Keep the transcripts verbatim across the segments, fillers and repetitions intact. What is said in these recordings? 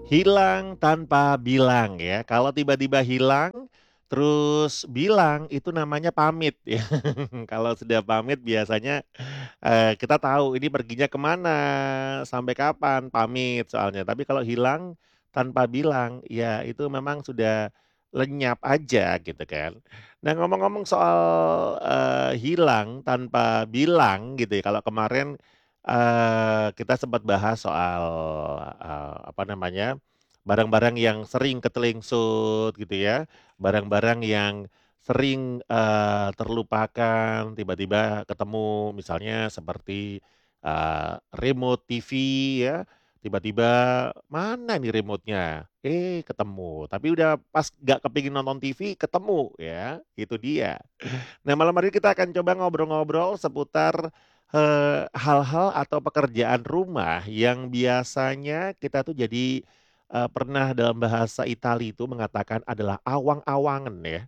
Hilang tanpa bilang ya. Kalau tiba-tiba hilang, terus bilang, itu namanya pamit ya. Kalau sudah pamit biasanya, eee, kita tahu ini perginya kemana, sampai kapan, pamit soalnya. Tapi kalau hilang tanpa bilang, ya itu memang sudah lenyap aja gitu kan. Nah ngomong-ngomong soal, eee, hilang tanpa bilang gitu ya, kalau kemarin, eee, kita sempat bahas soal, eee, apa namanya, barang-barang yang sering ketelengsut gitu ya, barang-barang yang sering, eee, terlupakan, tiba-tiba ketemu, misalnya seperti, eee, remote T V ya, tiba-tiba, "Mana nih remote-nya?" Eh, ketemu, tapi udah pas nggak kepingin nonton T V, ketemu ya, itu dia. Nah, malam hari ini kita akan coba ngobrol-ngobrol seputar, eee, hal-hal atau pekerjaan rumah yang biasanya kita tuh jadi, eee, pernah dalam bahasa Itali itu mengatakan adalah awang-awangen ya.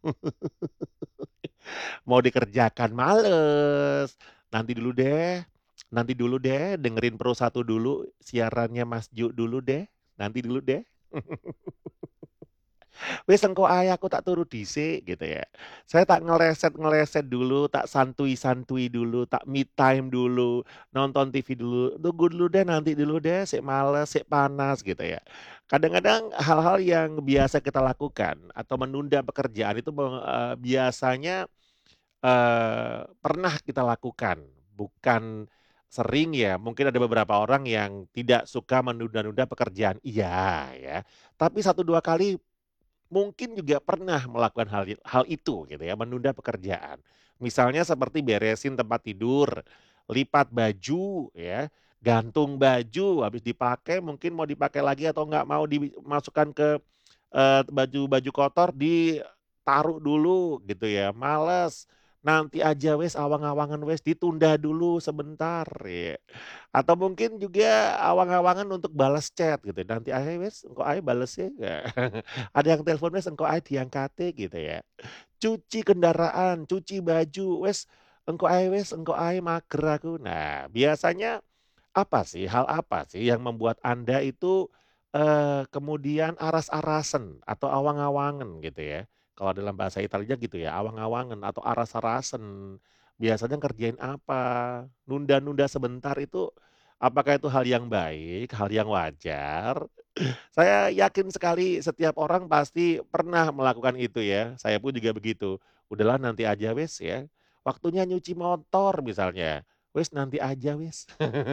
Mau dikerjakan males, nanti dulu deh nanti dulu deh, dengerin Pro satu dulu, siarannya Mas Ju dulu deh, nanti dulu deh. Wis engko ae aku tak turu dhisik gitu ya. Saya tak ngeleset-ngeleset dulu, tak santui-santui dulu, tak me time dulu, nonton T V dulu, tunggu dulu deh, nanti dulu deh, sik males, sik panas gitu ya. Kadang-kadang hal-hal yang biasa kita lakukan atau menunda pekerjaan itu me eee, biasanya, eee, pernah kita lakukan, bukan sering ya, mungkin ada beberapa orang yang tidak suka menunda-nunda pekerjaan, iya ya. Tapi satu, dua kali mungkin juga pernah melakukan hal it hal itu gitu ya, menunda pekerjaan. Misalnya seperti beresin tempat tidur, lipat baju ya, gantung baju, habis dipakai mungkin mau dipakai lagi atau nggak mau dimasukkan ke, eee, baju-baju kotor ditaruh dulu gitu ya, males, nanti aja wes, awang-awangan wes, ditunda dulu sebentar ya. Atau mungkin juga awang-awangan untuk balas chat gitu, nanti ae wes, engko ae balesnya, ada yang telepon wes engko ae diangkate gitu ya. Cuci kendaraan, cuci baju, wes engko ae wes, engko ae mager aku. Nah, biasanya apa sih, hal apa sih yang membuat Anda itu, eee, kemudian aras-arasen atau awang-awangen gitu ya? Kalau dalam bahasa Italinya gitu ya, awang-awangen atau aras-arasen. Biasanya ngerjain apa? Nunda-nunda sebentar itu, apakah itu hal yang baik, hal yang wajar? Saya yakin sekali setiap orang pasti pernah melakukan itu ya, saya pun juga begitu. Udahlah nanti aja wes ya, waktunya nyuci motor misalnya, wes nanti aja wes.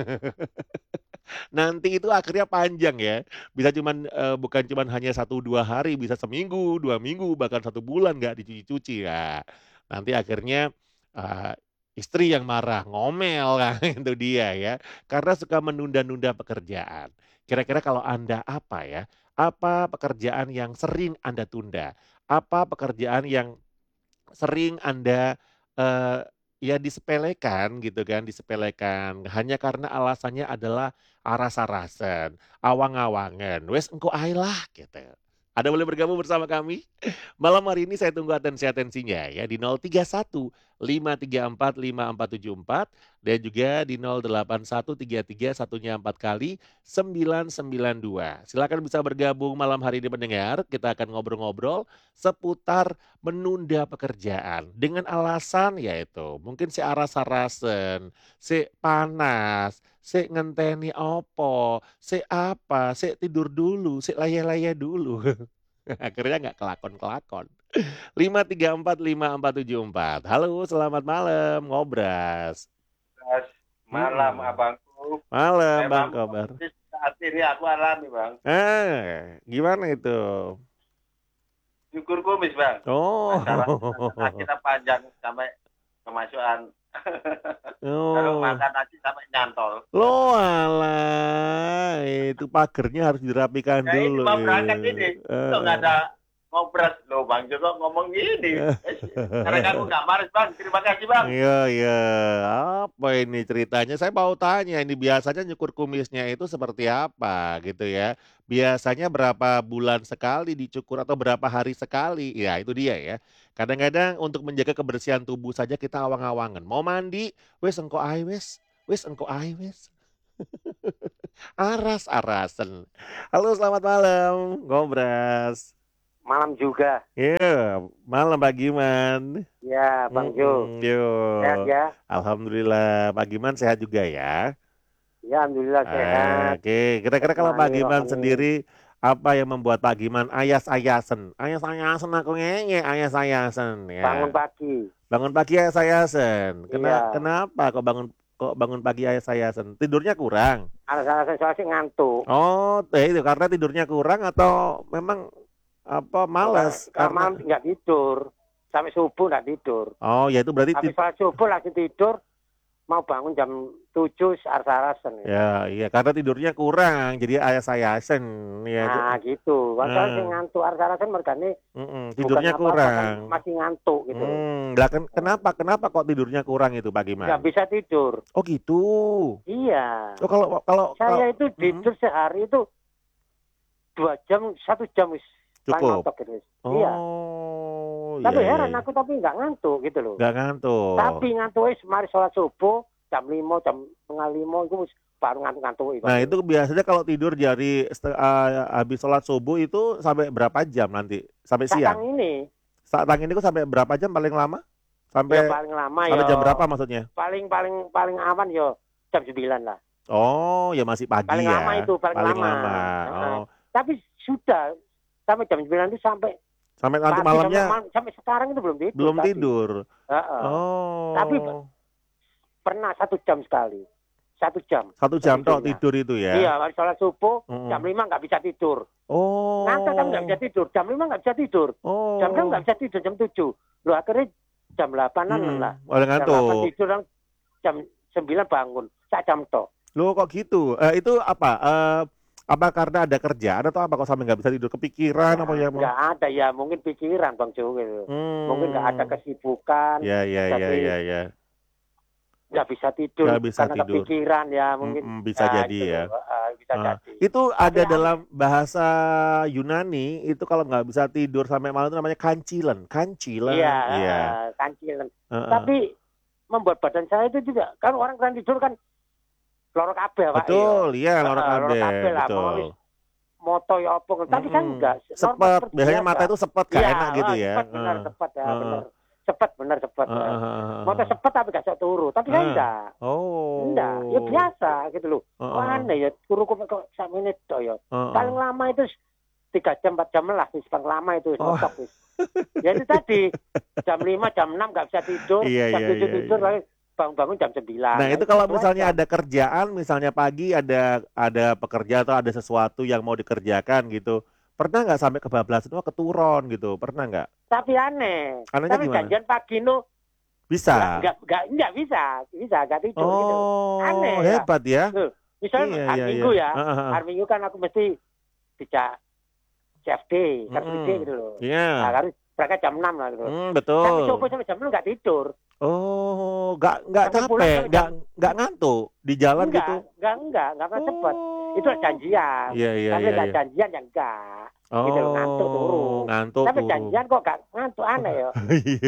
Nanti itu akhirnya panjang ya, bisa cuman, eee, bukan cuman hanya satu, dua hari, bisa seminggu, dua minggu, bahkan satu bulan nggak dicuci-cuci. Ya, nanti akhirnya, eee, istri yang marah, ngomel kan itu dia ya, karena suka menunda-nunda pekerjaan. Kira-kira kalau Anda apa ya, apa pekerjaan yang sering Anda tunda? Apa pekerjaan yang sering Anda, eee, ya disepelekan gitu kan, disepelekan hanya karena alasannya adalah aras-arasen, awang-awangen, "Wes engko ae lah," gitu. Anda boleh bergabung bersama kami. Malam hari ini saya tunggu atensi-atensinya ya di nol tiga satu lima tiga empat lima empat tujuh empat dan juga di nol delapan satu tiga tiga satunya empat kali sembilan sembilan dua. Silakan bisa bergabung malam hari ini pendengar, kita akan ngobrol-ngobrol seputar menunda pekerjaan dengan alasan yaitu mungkin si aras-arasen, si panas, si ngenteni opo, si apa, si tidur dulu, si laye-laye dulu. Akhirnya nggak kelakon-kelakon. lima tiga empat lima empat tujuh empat. Halo, selamat malam, ngobras. Mas, malam Mhm. abangku. Malam Bang Memang Kobar. persis saat ini aku alami, Bang. Ah, gimana itu? Syukur kumis, Bang. Masalahnya rata Oh. kita panjang sampai kemasukan. Kalau Oh. makan nasi sampai nyantol. Oalah, itu pagernya harus dirapikan Ya ini dulu mau berangkat itu. ini. Kok nggak Heeh. ada ngobras. Loh, Bang Joko ngomong gini. Eh, sekarang aku nggak malas, Bang. Terima kasih, Bang. Iya iya, apa ini ceritanya? Saya mau tanya ini biasanya nyukur kumisnya itu seperti apa gitu ya? Biasanya berapa bulan sekali dicukur atau berapa hari sekali? Ya itu dia ya. Kadang-kadang untuk menjaga kebersihan tubuh saja kita awang-awangan. Mau mandi, wes engko ae wes, wes engko ae wes. Aras-arasen. Halo, selamat malam, Ngobras. Malam juga. Iya, malam Pak Giman. Ya, Bang Jo. Mhm, yo. Sehat ya? Alhamdulillah, Pak Giman sehat juga ya? Ya, alhamdulillah sehat. Oke, kira-kira kalau Pak Jasmani, Giman rohani. sendiri apa yang membuat Pak Giman ayas-ayasen? Ayas-ayasen aku ngenge, ayas-ayasen Bangun ya. pagi. Bangun pagi ayas-ayasen. Kena, Iya. kenapa kok bangun kok bangun pagi ayas-ayasen? Tidurnya kurang? Alasan-alasan soal sih ngantuk. Oh, eh, itu karena tidurnya kurang atau memang apa Kalau malas kalau karena malam nggak tidur. Sampai subuh nggak tidur. Oh, ya itu berarti Habis ti- sholat subuh langsung tidur. Mau bangun jam tujuh arsa-arasan. ya, iya karena tidurnya kurang jadi ayas-ayasen ya. Itu- Nah, gitu. Kalau soal sih Nah, ngantuk arsa-arasan mereka ini mm-mm, bukan tidurnya apa-apa kan kurang. masih ngantuk gitu loh. Hmm, lah kan- kenapa kenapa kok tidurnya kurang itu Pak Giman? Nggak bisa tidur. Oh gitu. Iya. Oh kalau kalau kalau Saya itu Mm-mm, tidur sehari itu dua jam, satu jam wis. Paling cukup. mentok gitu. Wis. Iya. Oh, Tapi iya iya. heran iya. aku tapi nggak ngantuk gitu loh. Nggak ngantuk. Tapi ngantuk wis mari sholat subuh jam lima, jam setengah lima itu wis baru ngantuk-ngantuk. Nah itu biasanya kalau tidur dari sete- eh, habis sholat subuh itu sampai berapa jam nanti? Sampai Sekarang siang? ini Saat ini itu sampai berapa jam paling lama? ya Sampai paling lama sampai ya jam berapa maksudnya? paling paling paling aman ya jam sembilan lah. Oh, ya masih pagi Paling ya. lama itu paling, Paling lama. lama. Heeh. Oh, Tapi sudah sampai jam sembilan itu sampai sampai nanti pagi, malamnya sampai, mal- sampai sekarang itu belum tidur. belum tadi. tidur. Heeh. Oh. Tapi pernah satu jam sekali. Satu jam. Satu jam tok tidurnya. tidur itu ya. Iya, habis sholat subuh Mm-mm. jam lima nggak bisa tidur. Oh. Ngantuk tapi nggak bisa tidur. Jam lima nggak bisa tidur. Oh. Jam enam nggak bisa tidur, jam tujuh. Loh akhirnya jam delapanan Hmm, lah. oleh Jam delapan ngantuk. tidur, dan jam sembilan bangun. Sak jam tok. Loh kok gitu? Eh, itu apa? Eh, apa karena ada kerjaan atau apa kok sampai nggak bisa tidur? Kepikiran apa ya? Nggak ada ya, mungkin pikiran Bang Jo gitu. Hmm. Mungkin nggak ada kesibukan. Ya ya ya Jadi ya ya. nggak bisa tidur Nggak bisa karena tidur. kepikiran ya mungkin. Mm-mm, bisa Ya, jadi itu ya. loh. Ah, bisa Ah, jadi. itu ada Tapi dalam bahasa Yunani itu kalau nggak bisa tidur sampai malam itu namanya kancilan, kancilan. Iya, Iya. ah, kancilan. Heeh. Tapi membuat badan saya itu juga kan orang kan tidur kan loro kabeh Pak. Betul, iya lorok Ah, loro kabeh, kabeh lah, mau betul. wis moto ya apa. Tapi kan Mm-mm. enggak. Sepet, Normal biasanya biasa. mata itu sepet gak Iya, enak gitu ah, ya. Sepet benar, Heeh. sepet ya, Heeh. benar. Sepet benar, sepet. ya. Heeh, heeh, heeh. Moto sepet tapi gak sok turu. Tapi saya Ah. enggak. Oh. Enggak, ya biasa gitu loh. Heeh. Oh, aneh ya, turuku kok sak menit tok ya. Heeh. Paling lama itu tiga jam, empat jam lah, wis paling lama itu wis Oh. mentok wis. Ya itu tadi jam lima, jam enam nggak bisa tidur, Iya, jam iya, tujuh iya, tidur iya. lagi bangun-bangun jam sembilan. Nah, itu kalau itu misalnya aja. ada kerjaan, misalnya pagi ada ada pekerja atau ada sesuatu yang mau dikerjakan gitu. Pernah nggak sampai kebablasan, wah keturun gitu? Pernah nggak? Tapi aneh. Anehnya Tapi gimana? janjian pagi nu Bisa. nggak nggak nggak bisa, bisa nggak tidur gitu. Oh, Aneh ya. hebat ya. Loh, misalnya Iya, hari iya, Minggu iya. ya, Heeh, heeh. hari Minggu kan aku mesti dijak C F D, kan Mm-mm. D gitu loh. Nah, Iya. harus berangkat jam enam lah gitu. Hmm, Tapi betul. coba sampai jam enam nggak tidur. Oh, nggak nggak Sampai pulang capek, sampai nggak jam nggak ngantuk di jalan enggak, gitu. enggak, enggak, enggak pernah cepet. Oh. Itu janjian. Iya, iya, Tapi iya, enggak iya. janjian ya enggak. Oh, Gitu loh, ngantuk turu. ngantuk Tapi turu. janjian kok enggak ngantuk, aneh ya. Iya.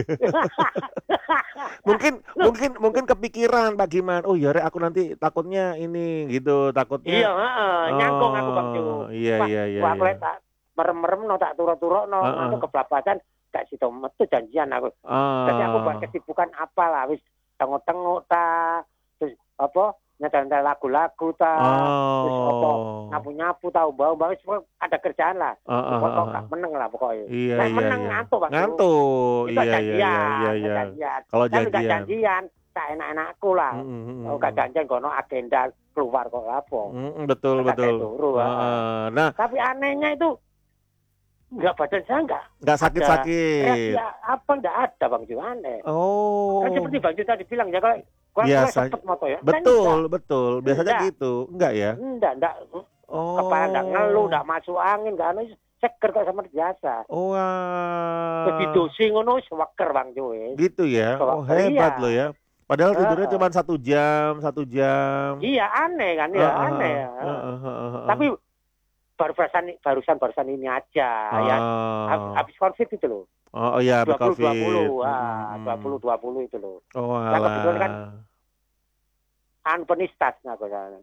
Mungkin mungkin mungkin kepikiran Pak Giman. Oh ya, Rek, aku nanti takutnya ini gitu, Iya, takutnya. heeh, nyangkung aku Bang Jo. Oh, iya Wah, iya iya. wah, aku iya. lek tak merem-merem no tak turu-turu no, Heeh. aku keblabasan gak situ metu janjian aku. Jadi aku buat Ah. kesibukan apa lah, wis tengok-tengok ta, terus apa nyetel-nyetel lagu-lagu ta, terus apa Oh. nyapu-nyapu tahu bau-bau wis pokoknya ada kerjaan lah. Ah, ah, Pokok ah, gak ah. meneng lah pokoknya. Iya Nek iya meneng iya. ngantuk Bang Jo. Ngantuk. Itu Iya iya janjian, iya iya. janjian. Kalau Tapi gak janjian. janjian, tak enak-enakku lah. Mm, mm, Oh, mm, gak mm. janjian kono agenda keluar kok apa. Mm, mm, betul Gak kayak betul. turu, ah. Heeh. Nah, Tapi anehnya itu enggak, badan saya enggak nggak reaksi sakit-sakit. apa enggak ada Bang Jo, aneh. Oh. Kan seperti Bang Jo tadi bilang ya kalau kalau Biasa. cepet moto ya. Kan Betul, betul. Biasanya Enggak. gitu. Enggak ya? Enggak, enggak, enggak. Oh. Kepala enggak ngeluh, enggak masuk angin, enggak anu seger kok sama biasa. Wah. Terus didosi ngono wis weker Bang Jo wis. Gitu ya. Oh, Iya. hebat loh ya. Padahal tidurnya Heeh. cuma satu jam, satu jam. Iya, aneh kan ya, Heeh, aneh. heeh, heeh, heeh, heeh. Tapi baru barusan barusan barusan ini aja ya. Ah. Habis Covid itu loh. Oh, oh iya, habis dua puluh dua COVID. puluh, Mm, ah, mm, dua puluh mm. dua puluh itu loh. Oh, Yang kebetulan kan alah. an penistas aku sana.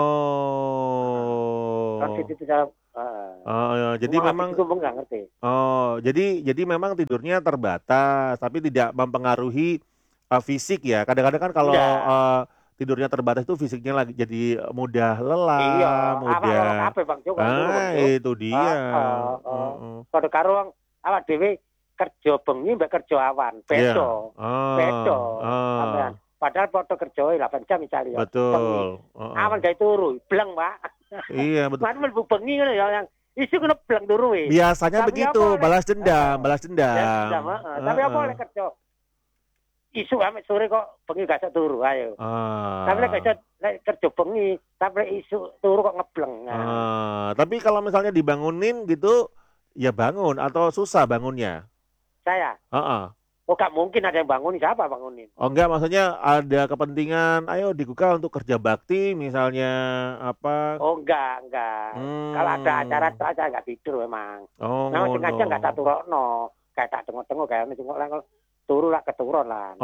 Oh. Kan itu saya heeh. Oh, ya. Jadi Cuma memang habis itu enggak ngerti. oh, jadi jadi memang tidurnya terbatas, tapi tidak mempengaruhi uh, fisik ya. Kadang-kadang kan kalau Enggak. uh, tidurnya terbatas itu fisiknya lagi jadi mudah Iya, lelah, awak loro mudah. kabeh Bang Jo kok turu Bang Ah, Jo. itu dia. Heeh, heeh. Heeh. Padha karo wong awak dhewe kerja bengi mbek kerja awan, Iya. beda. Oh, Beda sampean. oh, Padahal padha kerja delapan jam misalnya ya, bengi. betul. Heeh. Awan gawe turu, bleng, Pak. Iya, betul. Kan mlebu bengi ngono ya yang isu kena bleng turu wis. Biasanya Tapi begitu, apa oleh balas dendam, heeh. balas Ya dendam. sudah, heeh. Tapi apa Heeh. oleh kerja isu ame sore kok bengi gak iso turu, ayo. Tapi lek gak Ah. iso lek kerja bengi, tapi lek isu turu kok ngebleng. Nah. Ah, tapi kalau misalnya dibangunin gitu, ya bangun atau susah bangunnya? Saya, Heeh. oh gak mungkin ada yang bangunin, siapa bangunin? Oh enggak, maksudnya ada kepentingan, ayo dibuka untuk kerja bakti misalnya apa? Oh enggak, enggak. Kalau ada acara Hmm. itu aja enggak tidur memang. Oh, Memang sengaja enggak tak ngono. turokno. Kayak tak tengok-tengok kayak ini tengok lah turu lah keturun lah.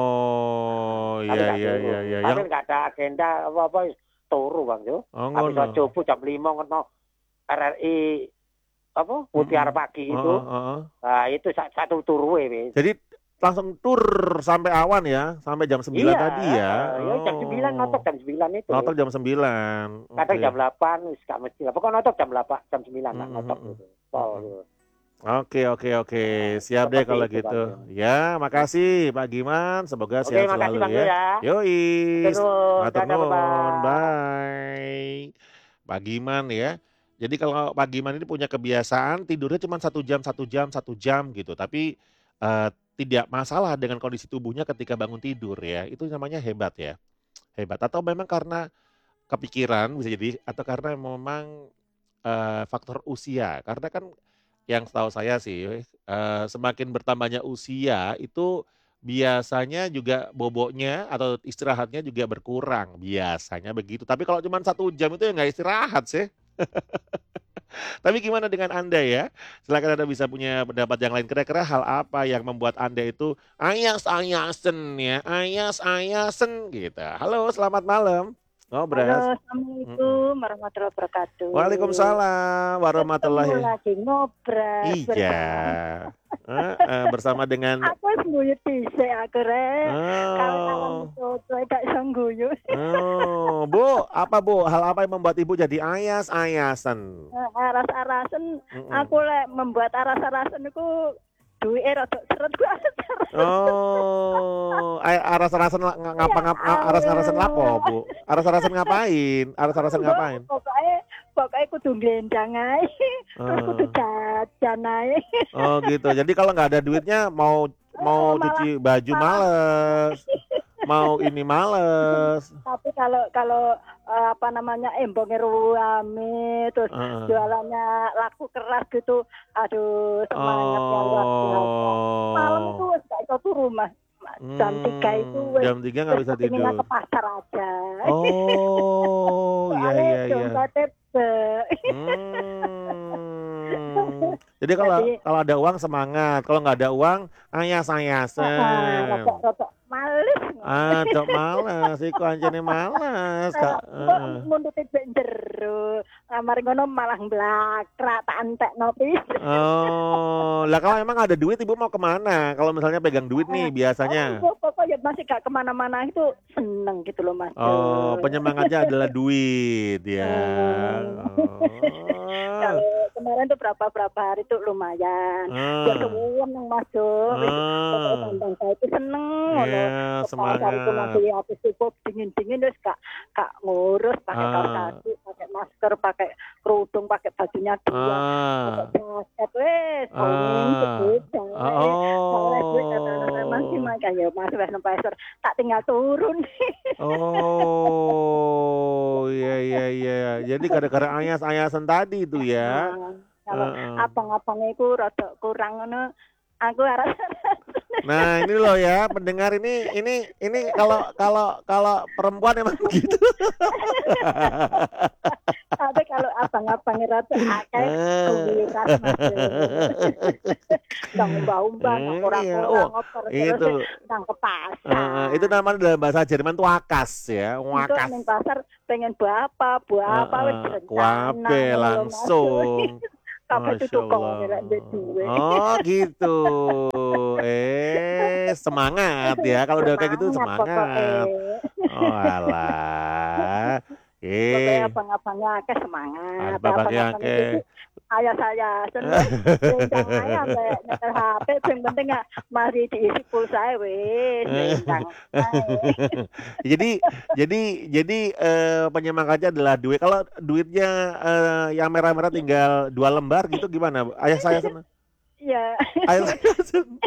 Oh, Tapi iya enggak iya turu. iya iya. Tapi Yang enggak ada agenda apa-apa turu Bang Jo. oh Habis ngono. subuh jam lima ngono R R I apa mutiara Mm-mm. pagi itu. Heeh, heeh. Nah, itu sa- satu turu wis. Jadi langsung tur sampai awan ya, sampai jam sembilan Iya, tadi ya. eh, ya jam sembilan notok Oh. jam sembilan itu. Notok jam sembilan. Kadang Oke. jam delapan wis gak mesti. Pokoknya notok jam delapan, jam sembilan lah Mm-mm, notok mm-mm. gitu. Pol Mm-mm. gitu. Oke oke oke, Nah, siap deh seperti kalau itu gitu. Bang Jo. Ya, makasih Pak Giman, semoga Oke, sehat makasih Bang selalu Jo ya. ya. Yoi, Terus, matur dadah, nuwun, bye-bye. bye. Pak Giman ya. Jadi kalau Pak Giman ini punya kebiasaan tidurnya cuma satu jam, satu jam, satu jam gitu. Tapi eh, tidak masalah dengan kondisi tubuhnya ketika bangun tidur ya. Itu namanya hebat ya, hebat. Atau memang karena kepikiran bisa jadi, atau karena memang eh, faktor usia. Karena kan yang setahu saya sih, eh, semakin bertambahnya usia itu biasanya juga boboknya atau istirahatnya juga berkurang, biasanya begitu. Tapi kalau cuma satu jam itu ya nggak istirahat sih. Tapi gimana dengan Anda ya? Silakan Anda bisa punya pendapat yang lain. Kira-kira hal apa yang membuat Anda itu ayas-ayasen ya, ayas-ayasen gitu. Halo, selamat malam. Ngobras. Halo, Mm-mm. Assalamualaikum warahmatullahi wabarakatuh. Waalaikumsalam Ketemu warahmatullahi. lagi ngobras Iya. bersama. Heeh, bersama dengan Aku wis guyu dhisik aku rek. Kalau kawan oh, itu gak iso guyu. oh, Bu, apa Bu? Hal apa yang membuat Ibu jadi ayas-ayasen? Aras-arasen, Mm-mm. aku lek membuat aras-arasen iku duwike rada seret ku aras-arasen. Oh, ay- aras-arasen la- nga- ngapa ngapa Ya aras-arasen lapo, Allah. Bu? Aras-arasen ngapain? Aras-arasen ngapain? Pokoknya pokoknya kudu glendang ae. Terus kudu Oh, jajan ae. oh gitu. Jadi kalau nggak ada duitnya mau mau Oh, malah cuci baju malah males, mau ini males. tapi kalau kalau eh, apa namanya embongnya ruame terus Heeh. jualannya laku keras gitu, aduh semangatnya luar biasa. Malam itu Oh, wis gak iso turu mas. Jam tiga itu hmm, wis jam tiga nggak wis bisa kepinginnya tidur. ke pasar aja. Oh, iya Soalnya iya iya. dompetnya be. Hmm. Jadi kalau Jadi kalau ada uang semangat, kalau nggak ada uang ah, ayas-ayasen. rada-rada males ngono. Ah, cok males, iku anjene males, Kak. Kok Heeh. munduti bek jero. Mari ngono malah mblakrak tak entekno pisan. Oh, lah kalau emang ada duit Ibu mau kemana? Kalau misalnya pegang duit nih Oh, biasanya. pokok- pokoknya masih gak kemana-mana itu seneng gitu loh Mas Oh, Jo. penyemangatnya adalah duit ya. Hmm. Kalau Oh. kemarin tuh berapa-berapa hari tuh lumayan. Biar Ah. kemudian yang Mas Jo. Wis pokoknya Ah. bambang saya itu seneng ngono. Iya, Ke pasar itu semangat. masih habis itu dingin-dingin terus gak gak ngurus pakai kaos Ah. kaki, pakai masker, pakai kerudung, pakai bajunya dua. Ah. Pakai jaket wes, kuning, Ah. sepeda. Soalnya gue kata Oh. anak masih makan ya Mas wes pasar tak tinggal turun. Oh, iya iya iya. Jadi gara-gara ayas-ayasan tadi itu ya. Nah, kalau Heeh. abang-abangnya itu rada kurang ngono Aku harap Nah, ini loh ya, pendengar ini ini ini kalau kalau kalau perempuan emang gitu. tapi kalau abang-abang rada akeh kuwiran Mas. Nang umbah-umbah, nang Eh, iya. ora-ora Oh, ngoper itu terus nang ke Heeh, itu pasar. namanya dalam bahasa Jerman tuh wakas ya, Untuk wakas. ning pasar pengen apa, apa wis Heeh, berencana kuabe ngono lho Mas. langsung. Kabeh Masya tutukane lek ndek Allah. duwe. Oh gitu. Eh, semangat ya. Kalau udah kayak gitu Semangat pokoke. semangat. Oh alah. Pokoke Eh, abang-abangnya akeh semangat. apa pakai Abang-abang ake. iki ayah saya seneng rencang ae ambek nyetel H P sing penting gak mari diisi pulsae wis rencang ae. Jadi jadi jadi eh, penyemangatnya adalah duit. Kalau duitnya eh, yang merah-merah tinggal dua lembar gitu gimana? Ayah saya senang. Ya. Ayah saya senang.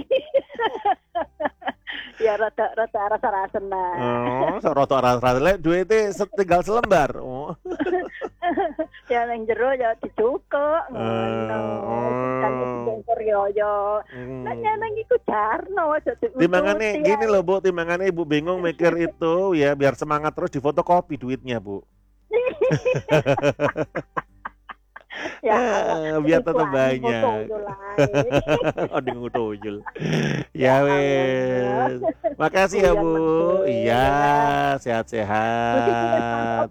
Ya rada rada rasa-rasa nah. Oh, seroto rasa-rasa duitnya se- tinggal selembar. Oh. Ya nang jero ya dicukuk ngono. Kan Oh. dibongkar yo yo. Lah Hmm. nang iku jarno aja Timbangannya diututi. gini loh Bu, timbangannya Ibu bingung mikir itu ya biar semangat terus difotokopi duitnya Bu. Ya Eh, biar tetap banyak. Oh, di tuyul. Ya wes. Makasih ya Bu. Iya, sehat-sehat.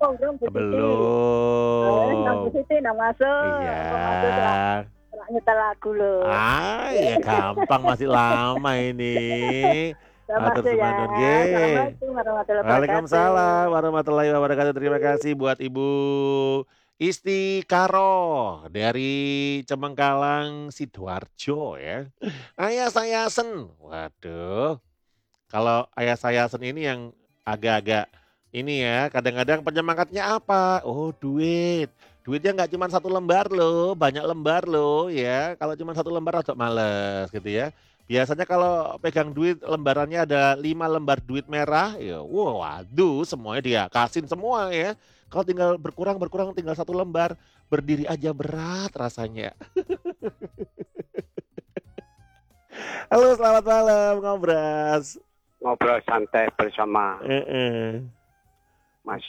Belum. Iya. Nyetel lagu loh. Ah, ya gampang masih lama ini. Atur Masuk ya. semanun nggih. Assalamualaikum warahmatullahi wabarakatuh. Waalaikumsalam warahmatullahi wabarakatuh. Terima kasih buat Ibu Isti Karo dari Cemengkalang Sidoarjo ya. Ayah saya Sen. Waduh. Kalau ayah saya Sen ini yang agak-agak ini ya, kadang-kadang penyemangatnya apa? Oh, duit. Duitnya nggak cuma satu lembar loh, banyak lembar loh ya. Kalau cuma satu lembar agak males gitu ya. Biasanya kalau pegang duit lembarannya ada lima lembar duit merah, ya wow, waduh semuanya dia kasihin semua ya. Kalau tinggal berkurang berkurang tinggal satu lembar, berdiri aja berat rasanya. Halo, selamat malam Ngobras. Ngobrol santai bersama Eh-eh. Mas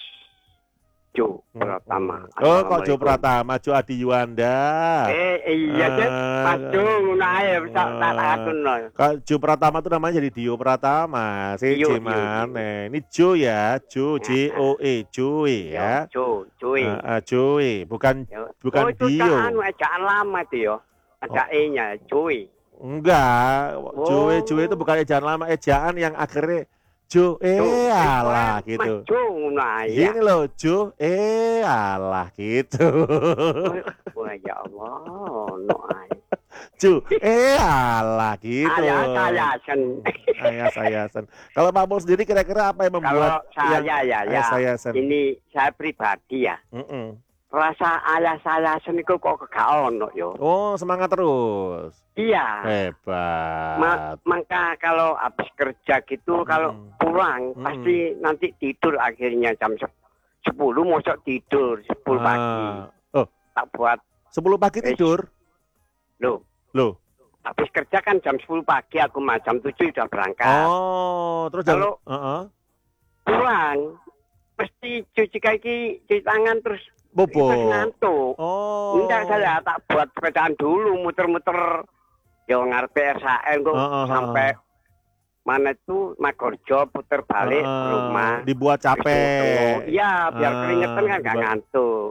Jo Pratama. Oh, kok Jo Assalamualaikum. Pratama, Jo Adi Yuanda. Eh iya Cek, Ah. Mas Jo ngono ae bisa Ah. tak aturno. Kak Jo Pratama tuh namanya jadi Dio Pratama. Si Dio, Dio, Cimane. Ini Jo ya, Jo J O E, Joe ya. Jo, Joey. Ah, ah, Joe, bukan Ya. bukan oh, itu Dio. anu ejaan lama itu ya. Ada E-nya, Joey. Enggak, Joe Oh. Joe itu bukan ejaan lama, ejaan yang akhirnya Jo eh Jo. alah Mas gitu. Jo ngono ae. ya. Gini loh, Jo eh alah gitu. Wah ya Allah, no ae. Jo eh alah gitu. Ayah saya sen. Ayah saya sen. Kalau Pak Mul sendiri kira-kira apa yang membuat Kalau saya yang ya ya. ayah saya sen? Ini saya pribadi ya. Mm-mm. Rasa ayah saya sen iku kok gak ono yo. Oh, semangat terus. Iya. Hebat. Ma- maka kalau habis kerja gitu kalau Mm. pulang Mm. pasti nanti tidur akhirnya jam se- sepuluh mosok tidur sepuluh pagi. Ah. Oh, Tak buat sepuluh pagi Eh, tidur. loh. Loh. Habis kerja kan jam sepuluh pagi aku mah jam tujuh udah berangkat. Oh, terus jam Kalau- Heeh. Pulang mesti cuci kaki, cuci tangan terus Bobo. terus ngantuk. Oh. Enggak saya tak buat sepedaan dulu muter-muter yo ngarep R S N kok Heeh, sampai mana itu Magorjo puter balik ke Heeh, rumah. dibuat capek. Iya, biar Ah, keringetan kan gak dibuat- ngantuk.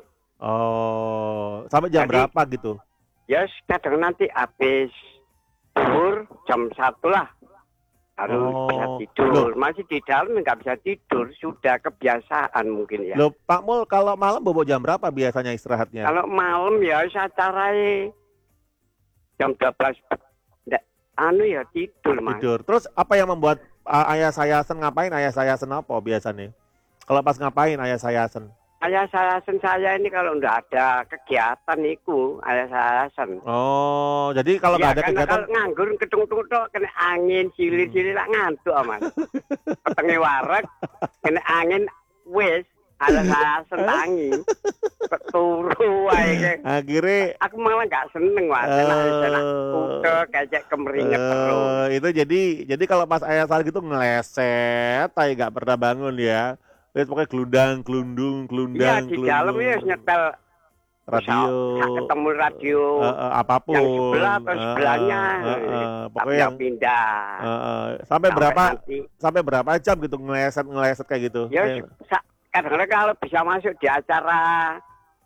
Oh, sampai jam Jadi- berapa gitu? Ya kadang nanti habis zuhur jam satu lah. Baru Oh, bisa tidur. Masih di dalam nggak bisa tidur. Sudah kebiasaan mungkin ya. Loh, Pak Mul kalau malam bobo jam berapa biasanya istirahatnya? Kalau malam ya saya carai jam dua belas. Nggak, anu ya tidur mas. Tidur. Terus apa yang membuat uh, ayah saya sen ngapain? Ayah saya sen apa biasanya? Kalau pas ngapain ayah saya sen? Ayah saya sen saya ini kalau nggak ada kegiatan itu ayah saya sen. Oh, jadi kalau nggak Ya, ada karena kegiatan, kalau nganggur ketung-ketung kena angin silir-silir lah ngantuk aman. Petenge wareg kena angin wis ayah saya sen tangi. Turu wae Akhirnya aku malah nggak seneng wah, enak-enak udah kayak kemeringet terus. eh, itu jadi jadi kalau pas ayah salah gitu ngeleset, tay nggak pernah bangun ya. Terus pokoknya gelundang, gelundung, Iya gelundang, di dalam ya gelundung. nyetel Radio, Bisa ketemu radio eh, eh, apapun. yang sebelah atau Eh, sebelahnya. eh, eh, Tapi pokoknya nggak yang pindah. eh, eh, sampai berapa nanti. sampai berapa jam gitu ngeleset ngeleset kayak gitu. Ya Eh, sa- kadang-kadang kalau bisa masuk di acaranya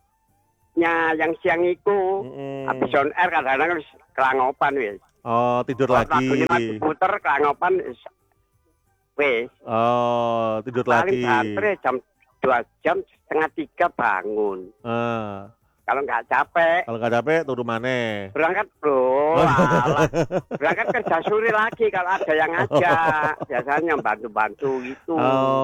yang siang itu mm-mm. habis on air kadang-kadang wis kelangopan wis. Oh, tidur Kalau lagi. lagunya masih puter kelangopan wis. Wis. Oh, tidur Paling lagi. banter ya jam dua jam setengah tiga bangun. Ah, Kalau nggak capek kalau nggak capek turun maneh. berangkat bro, alah. Berangkat kerja sore lagi kalau ada yang ngajak. Biasanya bantu-bantu gitu.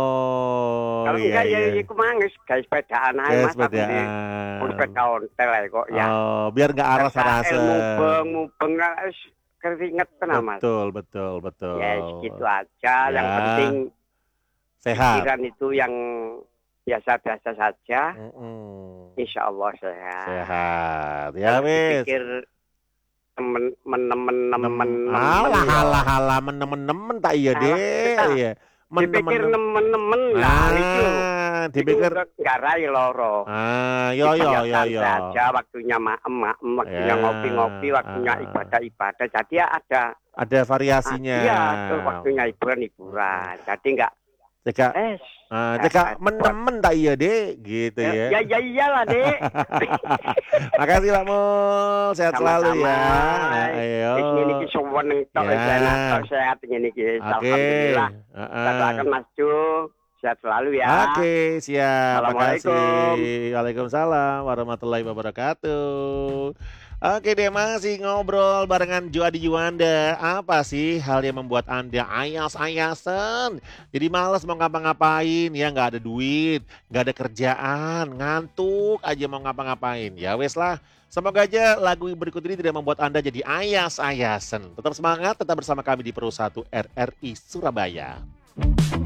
Oh, Kalau iya, enggak ya iya. iku mangis gawe sepedaan ae Kayak Mas. Aku di- sepedaan. Pun sepeda ontel ae kok ya. Oh, biar nggak aras-arasan. Mubeng, mubeng wis keringet tenan Mas. Betul, betul, betul. Ya gitu aja. Yang Ya. penting Sehat. pikiran itu yang biasa-biasa saja. Mm-mm. Insya Allah sehat. Sehat. Ya Kalau wis. dipikir temen menemen nemen Alah, alah, alah, menemen-nemen tak iya Alah, deh. kita Iya. dipikir nemen-nemen lah itu. Ah, dipikir. nggak rai loro. Ah, yo yo yo Biasa yo. saja waktunya maem-maem, waktunya Ya, ngopi-ngopi, waktunya ah. ibadah-ibadah. Jadi ya ada Ada variasinya. ah, iya, tuh waktunya hiburan-hiburan. Jadi enggak Jika eh ah, jika menemen tak iya deh, gitu ya, ya. ya, ya iyalah, Dek. Makasih Pak Mul, sehat selalu Sama-sama. ya. Ayo. Wis ngene iki suweneng tok Ya. wis enak tok sehat ngene iki. Oke. Alhamdulillah. Heeh. Kita doakan Mas Jo sehat selalu ya. Oke, siap. Assalamualaikum. Makasih. Waalaikumsalam warahmatullahi wabarakatuh. Oke deh, masih ngobrol barengan Jo Adi Juanda. Apa sih hal yang membuat Anda ayas-ayasan? Jadi males mau ngapa-ngapain, ya nggak ada duit, nggak ada kerjaan, ngantuk aja mau ngapa-ngapain. Ya wes lah. Semoga aja lagu berikut ini tidak membuat Anda jadi ayas-ayasan. Tetap semangat, tetap bersama kami di Pro satu R R I Surabaya.